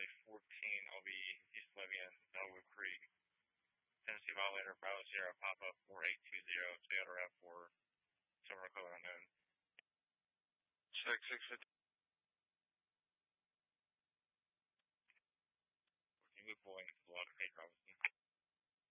Valley 14, I'll be East Levian, Bellwood Creek, Tennessee Violator, Bravo Sierra, Papa 4820, Toyota RAV4, silver color unknown. Check 650. Move Boeing to the log, Page Robinson.